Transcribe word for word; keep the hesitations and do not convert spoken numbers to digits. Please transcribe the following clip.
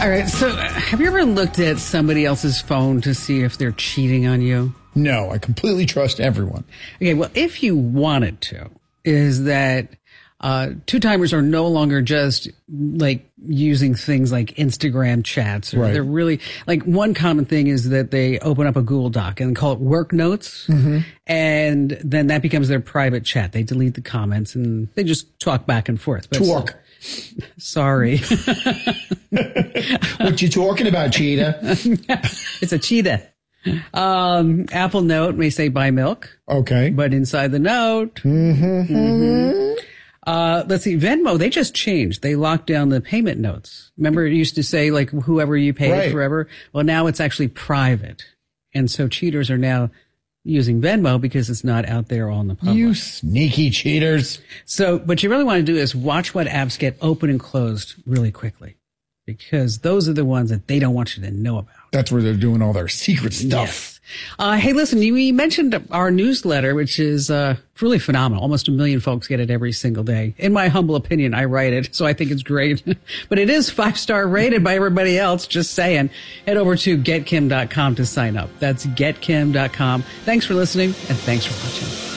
All right, so uh, have you ever looked at somebody else's phone to see if they're cheating on you? No, I completely trust everyone. Okay, well, if you wanted to, is that uh, two-timers are no longer just like using things like Instagram chats. Or Right. They're really, like one common thing is that they open up a Google Doc and call it work notes. Mm-hmm. And then that becomes their private chat. They delete the comments and they just talk back and forth. But Talk. So, sorry. What you talking about, cheetah? It's a cheetah. Um, Apple Note may say buy milk. Okay. But inside the note. Mm-hmm. Mm-hmm. Uh, let's see, Venmo, they just changed. They locked down the payment notes. Remember it used to say like whoever you pay Right. forever? Well, now it's actually private. And so cheaters are now using Venmo because it's not out there on the public. You sneaky cheaters. So what you really want to do is watch what apps get open and closed really quickly, because those are the ones that they don't want you to know about. That's where they're doing all their secret stuff. Yes. Uh, hey, listen, you, you mentioned our newsletter, which is uh, really phenomenal. Almost a million folks get it every single day. In my humble opinion, I write it, so I think it's great. But it is five-star rated by everybody else, just saying. Head over to get kim dot com to sign up. That's get kim dot com. Thanks for listening, and thanks for watching.